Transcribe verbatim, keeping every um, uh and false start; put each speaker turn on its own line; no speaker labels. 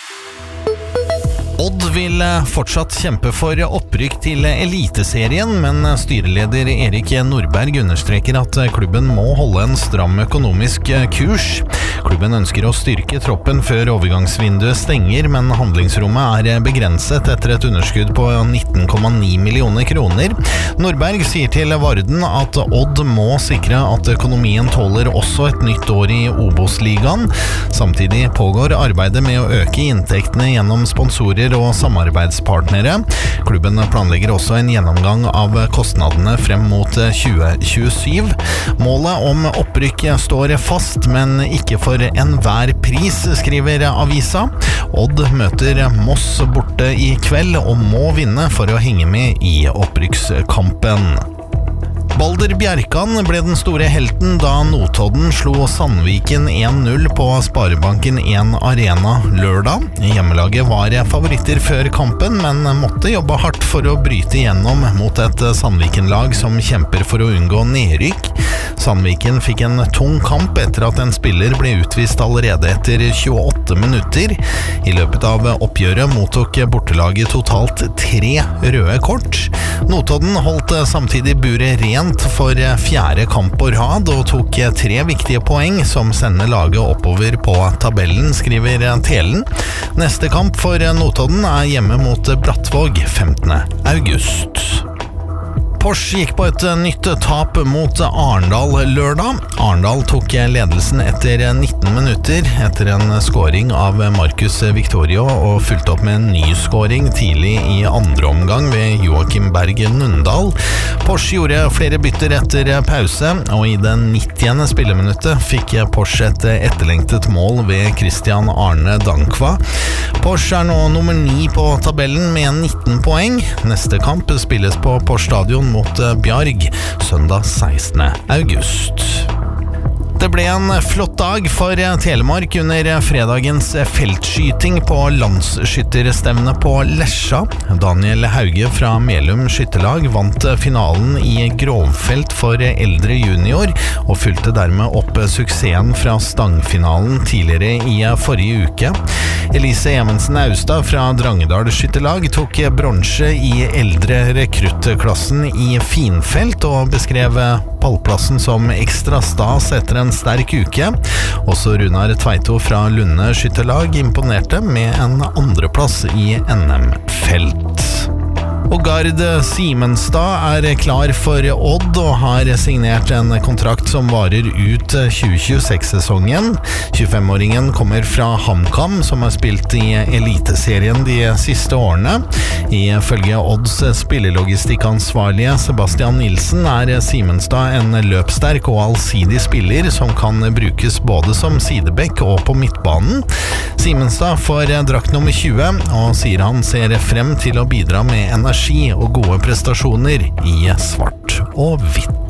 Odd vil fortsatt kjempe for opprykk til Eliteserien, men styreleder Erik Nordberg understreker at klubben må holde en stram økonomisk kurs. Klubben ønsker å styrke troppen før overgangsvinduet stenger, men handlingsrommet er begrenset etter et underskudd på nitten komma ni millioner kroner. Nordberg sier til Varden at Odd må sikre at økonomien tåler også et nytt år i Obos-ligaen. Samtidig pågår arbeidet med å øke inntektene gjennom sponsorer og samarbeidspartnere. Klubben planlegger også en gjennomgang av kostnadene frem mot tjue tjuesyv. Målet om opprykk står fast, men ikke for enhver pris, skriver avisa. Odd møter Moss borte i kveld og må vinne for å henge med i opprykkskampen. Balder Bjerkan ble den store helten da Notodden slo Sandviken en null på Sparebanken en Arena lørdag. Hjemmelaget var favoritter før kampen, men måtte jobbe hardt for å bryte gjennom mot et Sandviken-lag som kjemper for å unngå nedrykk. Sandviken fikk en tung kamp etter at en spiller ble utvist allerede etter tjueåtte minutter. I løpet av oppgjøret mottok bortelaget totalt tre røde kort. Notodden holdt samtidig buret rent for fjerde kamp på rad og tok tre viktige poeng som sender laget oppover på tabellen, skriver Telen. Neste kamp for Notodden er hjemme mot Brattvåg femtende august. Porsche gikk på et nytt tap mot Arendal lørdag. Arendal tok ledelsen etter nitten minutter etter en scoring av Marcus Victorio og fulgte opp med en ny scoring tidlig i andre omgang ved Joakim Berg Nundal. Porsche gjorde flere bytter etter pause, og i det nittiende spilleminuttet fikk Porsche et etterlengtet mål ved Christian Arne Dankva. Porsche er nå nummer ni på tabellen med nitten poeng. Neste kamp spilles på Porsche Stadion mot Bjarg søndag sekstende august. Det ble en flott dag for Telemark under fredagens feltskyting på landsskytterstevne på Lesja. Daniel Hauge fra Melum skytterlag vant finalen i grovfelt for eldre junior og fulgte dermed opp suksessen fra stangfinalen tidligere i forrige uke. Elise Evensen Austad fra Drangedal skytterlag tok bronse i eldre rekruttklassen i finfelt og beskrev pallplassen som ekstra stas etter en sterk uke. Også Runar Tveito fra Lunde skytterlag imponerte med en andreplass i N M-felt. Og Gard Simenstad er klar for Odd og har signert en kontrakt som varer ut tjue tjueseks-sesongen. tjuefem-åringen kommer fra HamKam, som har spilt i Eliteserien de siste årene. Ifølge Odds spillelogistikkansvarlige Sebastian Nilsen er Simenstad en løpssterk og allsidig spiller som kan brukes både som sidebekk og på midtbanen. Simenstad får drakt nummer tjue og sier han ser frem til å bidra med energi og gode prestasjoner i svart og hvitt.